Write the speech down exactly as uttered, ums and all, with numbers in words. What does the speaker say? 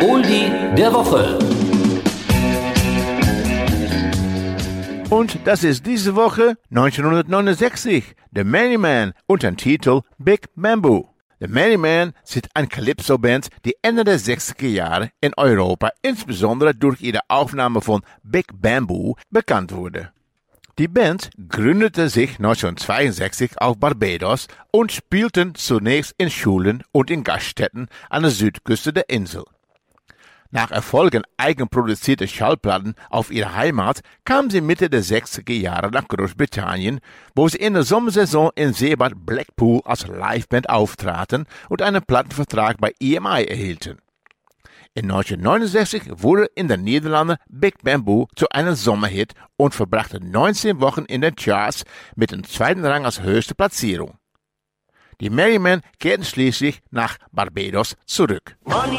Oldie der Woche. Und das ist diese Woche neunzehnhundertneunundsechzig, The Merry Men unter dem Titel Big Bamboo. The Merry Men sind eine Calypso-Band, die Ende der sechziger Jahre in Europa insbesondere durch ihre Aufnahme von Big Bamboo bekannt wurde. Die Band gründete sich neunzehnhundertzweiundsechzig auf Barbados und spielten zunächst in Schulen und in Gaststätten an der Südküste der Insel. Nach Erfolgen eigenproduzierter Schallplatten auf ihre Heimat kamen sie Mitte der sechziger Jahre nach Großbritannien, wo sie in der Sommersaison in Seebad Blackpool als Liveband auftraten und einen Plattenvertrag bei E M I erhielten. In neunzehnhundertneunundsechzig wurde in den Niederlanden Big Bamboo zu einem Sommerhit und verbrachte neunzehn Wochen in den Charts mit dem zweiten Rang als höchste Platzierung. Die Merry Men kehrten schließlich nach Barbados zurück. Money